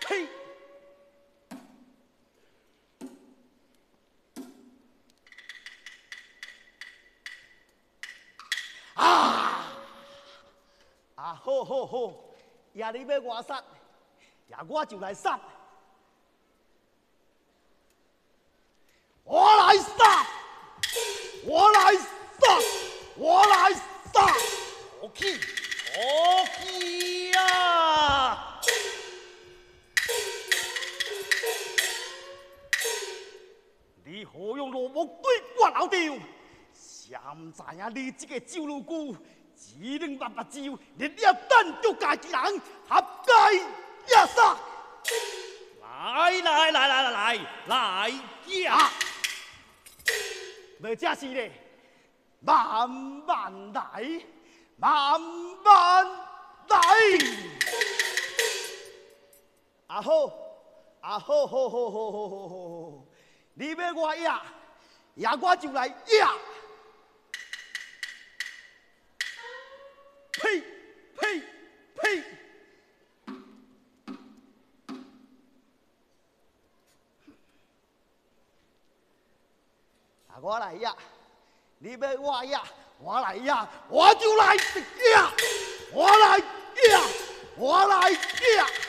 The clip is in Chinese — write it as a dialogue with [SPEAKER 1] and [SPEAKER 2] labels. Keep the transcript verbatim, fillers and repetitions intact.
[SPEAKER 1] 呸！啊！啊，好好好，也你要我杀，也我就来杀。我来杀！我来杀！我来杀！我去！我去呀！你何用罗木对我老丢？谁唔知影你这个酒路姑，只能八八酒，你了等着家己人，合该也杀！
[SPEAKER 2] 来来来来来来来呀！
[SPEAKER 1] 无正是咧，慢慢来，慢慢来。啊好，啊好好好好好好好，你要我压，压我就来压。呸呸呸！啊，我来压，你要我压，我来压，我就来压，我来压，我来压。